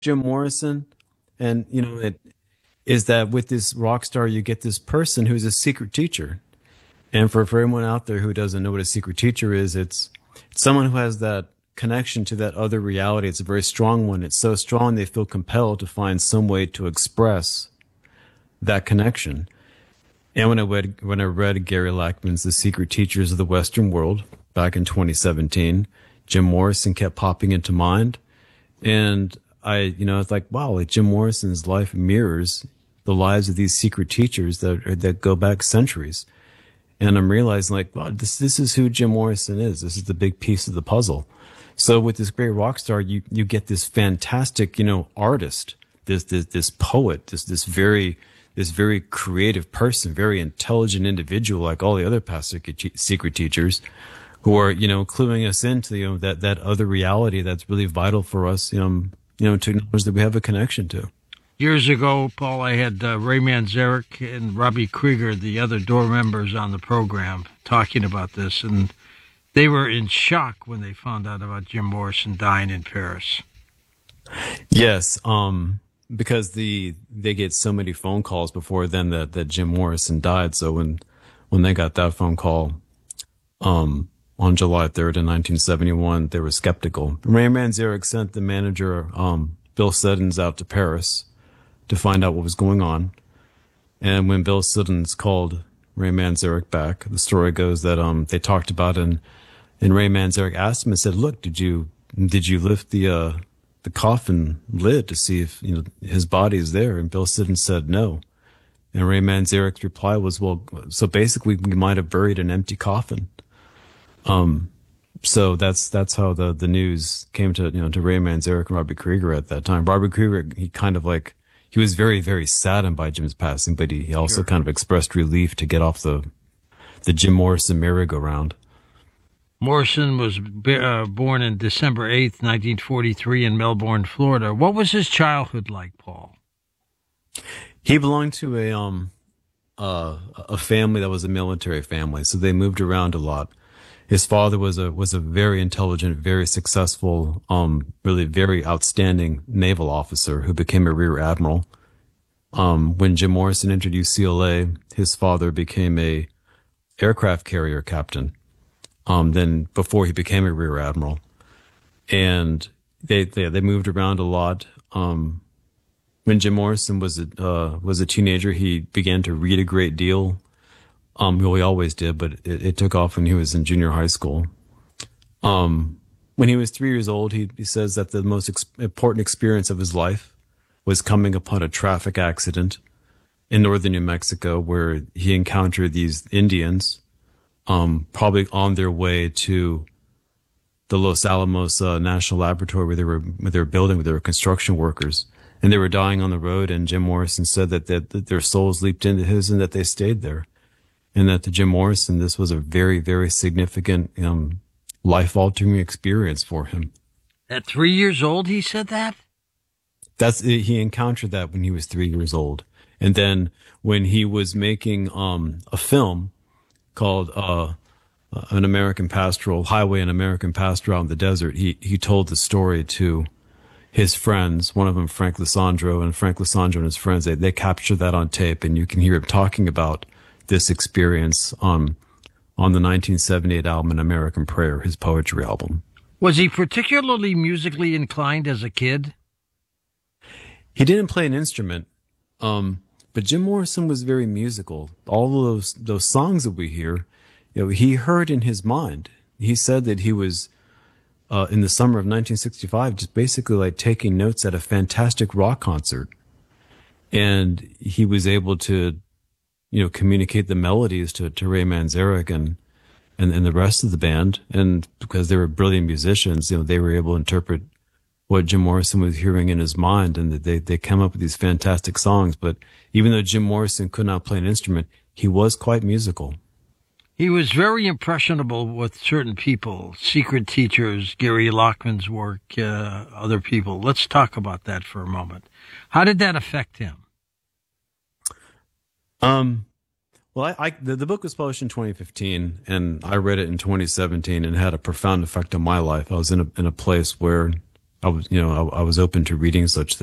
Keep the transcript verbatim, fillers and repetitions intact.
Jim Morrison, and you know it is that with this rock star you get this person who's a secret teacher. And for, for everyone out there who doesn't know what a secret teacher is, it's, it's someone who has that connection to that other reality. It's a very strong one. It's so strong they feel compelled to find some way to express that connection. And when I read, when I read Gary Lachman's The Secret Teachers of the Western World back in twenty seventeen, Jim Morrison kept popping into mind. And I, you know, it's like, wow, like Jim Morrison's life mirrors the lives of these secret teachers that that go back centuries. And I'm realizing, like, wow, this this is who Jim Morrison is. This is the big piece of the puzzle. So with this great rock star, you you get this fantastic, you know, artist, this this this poet, this this very this very creative person, very intelligent individual, like all the other past secret secret teachers, who are, you know, cluing us into, you know, that that other reality that's really vital for us, you know, you know, to acknowledge that we have a connection to. Years ago, Paul, I had uh, Ray Manzarek and Robbie Krieger, the other Door members, on the program talking about this, and they were in shock when they found out about Jim Morrison dying in Paris. Yes, um, because the they get so many phone calls before then that, that Jim Morrison died. So when when they got that phone call um, on July third in nineteen seventy-one, they were skeptical. Ray Manzarek sent the manager, um, Bill Siddons, out to Paris to find out what was going on. And when Bill Siddons called Ray Manzarek back, the story goes that um they talked about it, and and Ray Manzarek asked him and said, "Look, did you did you lift the uh the coffin lid to see if, you know, his body is there?" And Bill Siddons said no. And Ray Manzarek's reply was, "Well, so basically we might have buried an empty coffin." Um, so that's that's how the the news came to, you know, to Ray Manzarek and Robbie Krieger at that time. Robbie Krieger, he kind of like he was very, very saddened by Jim's passing, but he, he also Sure. kind of expressed relief to get off the the Jim Morrison merry-go-round. Morrison was uh, born in December eighth, nineteen forty-three in Melbourne, Florida. What was his childhood like, Paul? He belonged to a um uh, a family that was a military family, so they moved around a lot. His father was a was a very intelligent, very successful, um, really very outstanding naval officer who became a rear admiral. Um, when Jim Morrison entered U C L A, his father became a aircraft carrier captain. Um, then before he became a rear admiral, and they they they moved around a lot. Um, when Jim Morrison was a uh, was a teenager, he began to read a great deal. Um, well, he always did, but it, it took off when he was in junior high school. Um, when he was three years old, he, he says that the most ex- important experience of his life was coming upon a traffic accident in northern New Mexico, where he encountered these Indians, um, probably on their way to the Los Alamos uh, National Laboratory, where they were where they were building, where they were construction workers, and they were dying on the road. And Jim Morrison said that, that, that their souls leaped into his, and that they stayed there. And that to Jim Morrison, this was a very, very significant, um, life-altering experience for him. At three years old, he said that? That's he encountered that when he was three years old. And then when he was making um, a film called uh, An American Pastoral, Highway, An American Pastoral Out in the Desert, he, he told the story to his friends, one of them, Frank Lissandro, and Frank Lissandro and his friends, they, they captured that on tape, and you can hear him talking about this experience on on the nineteen seventy-eight album, An American Prayer, his poetry album. Was he particularly musically inclined as a kid? He didn't play an instrument, um, but Jim Morrison was very musical. All of those those songs that we hear, you know, he heard in his mind. He said that he was uh, in the summer of nineteen sixty-five, just basically like taking notes at a fantastic rock concert, and he was able to, you know, communicate the melodies to, to Ray Manzarek and, and, and the rest of the band. And because they were brilliant musicians, you know, they were able to interpret what Jim Morrison was hearing in his mind, and that they, they come up with these fantastic songs. But even though Jim Morrison could not play an instrument, he was quite musical. He was very impressionable with certain people, secret teachers, Gary Lachman's work, uh, other people. Let's talk about that for a moment. How did that affect him? Um, well, I, I the, the book was published in twenty fifteen, and I read it in twenty seventeen, and had a profound effect on my life. I was in a in a place where I was, you know, I, I was open to reading such